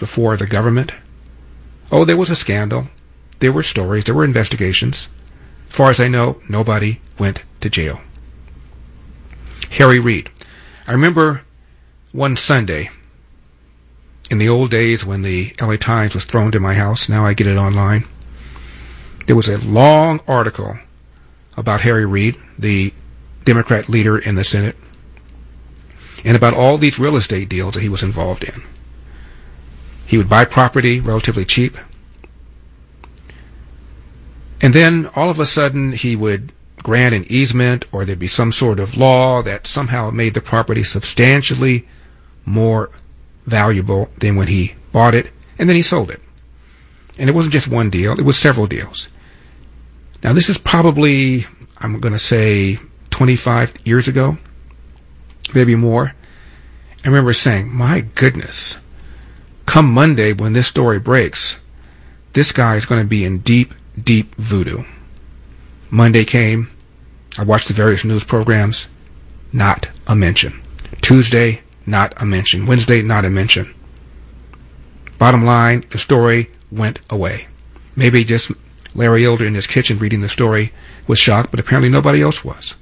before the government. Oh, there was a scandal. There were stories. There were investigations. As far as I know, nobody went to jail. Harry Reid. I remember one Sunday, in the old days when the LA Times was thrown to my house, now I get it online, there was a long article about Harry Reid, the Democrat leader in the Senate, and about all these real estate deals that he was involved in. He would buy property relatively cheap, and then all of a sudden he would grant an easement, or there'd be some sort of law that somehow made the property substantially more valuable than when he bought it, and then he sold it. And it wasn't just one deal, it was several deals. Now this is probably, I'm going to say, 25 years ago, maybe more. I remember saying, my goodness, come Monday when this story breaks, this guy is going to be in deep, deep voodoo. Monday came, I watched the various news programs, not a mention. Tuesday, not a mention. Wednesday, not a mention. Bottom line, the story went away. Maybe just Larry Elder in his kitchen reading the story was shocked, but apparently nobody else was.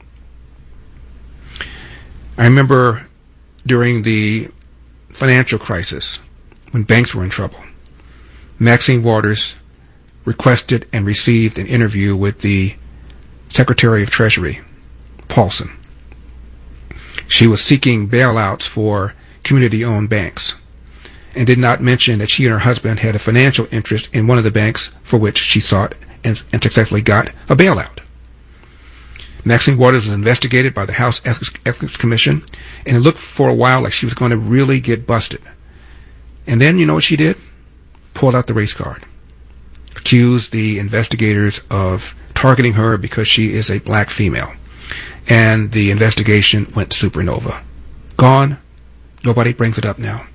I remember during the financial crisis, when banks were in trouble, Maxine Waters requested and received an interview with the Secretary of Treasury, Paulson. She was seeking bailouts for community-owned banks and did not mention that she and her husband had a financial interest in one of the banks for which she sought and successfully got a bailout. Maxine Waters was investigated by the House Ethics Commission, and it looked for a while like she was going to really get busted. And then, you know what she did? Pulled out the race card. Accused the investigators of targeting her because she is a black female. And the investigation went supernova. Gone. Nobody brings it up now.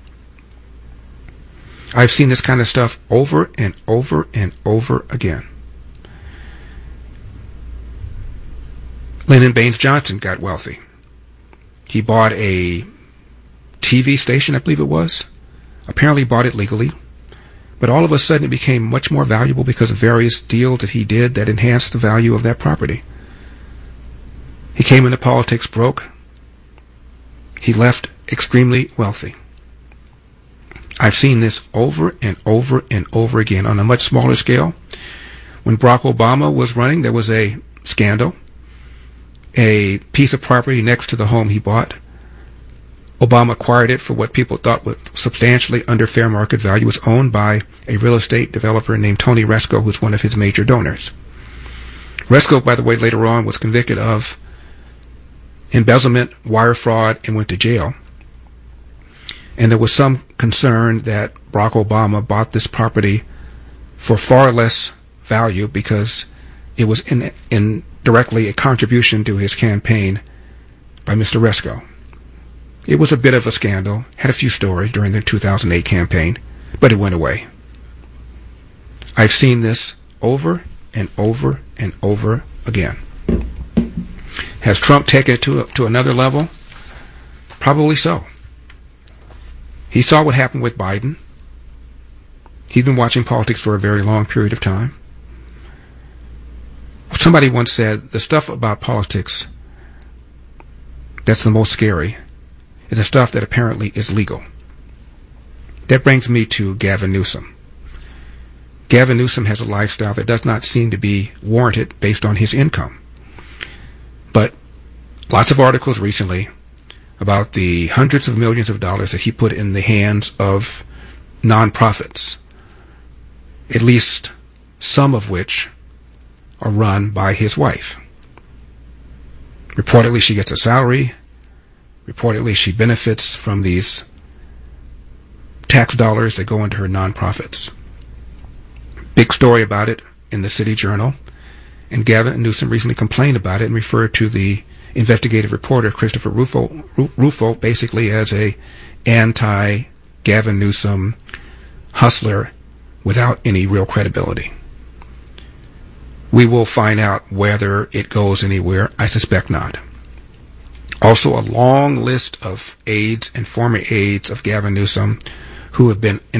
I've seen this kind of stuff over and over and over again. Lyndon Baines Johnson got wealthy. He bought a TV station, I believe it was. Apparently bought it legally. But all of a sudden it became much more valuable because of various deals that he did that enhanced the value of that property. He came into politics broke. He left extremely wealthy. I've seen this over and over and over again on a much smaller scale. When Barack Obama was running, there was a scandal. A piece of property next to the home he bought. Obama acquired it for what people thought was substantially under fair market value. It was owned by a real estate developer named Tony Resco, who's one of his major donors. Resco, by the way, later on was convicted of embezzlement, wire fraud, and went to jail. And there was some concern that Barack Obama bought this property for far less value because it was indirectly a contribution to his campaign by Mr. Resco. It was a bit of a scandal, had a few stories during the 2008 campaign, but it went away. I've seen this over and over and over again. Has Trump taken it to another level? Probably so. He saw what happened with Biden. He's been watching politics for a very long period of time. Somebody once said, the stuff about politics that's the most scary is the stuff that apparently is legal. That brings me to Gavin Newsom. Gavin Newsom has a lifestyle that does not seem to be warranted based on his income. But lots of articles recently about the hundreds of millions of dollars that he put in the hands of nonprofits, at least some of which are run by his wife. Reportedly, she gets a salary. Reportedly, she benefits from these tax dollars that go into her nonprofits. Big story about it in the City Journal. And Gavin Newsom recently complained about it and referred to the investigative reporter, Christopher Rufo, basically as a anti-Gavin Newsom hustler without any real credibility. We will find out whether it goes anywhere. I suspect not. Also, a long list of aides and former aides of Gavin Newsom who have been